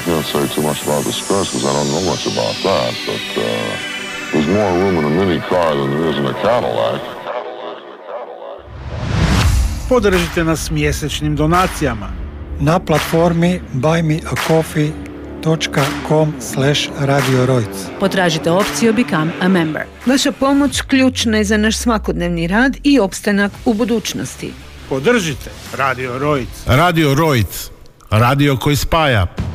can't say too much about the skirts because I don't know much about that, but there's more room in a mini car than there is in a Cadillac. Podržite nas mjesečnim donacijama na platformi buymeacoffee.com/Radio Rojc. Potražite opciju Become a Member. Vaša pomoć ključna je za naš svakodnevni rad i opstanak u budućnosti. Podržite Radio Rojc. Radio Rojc, radio koji spaja.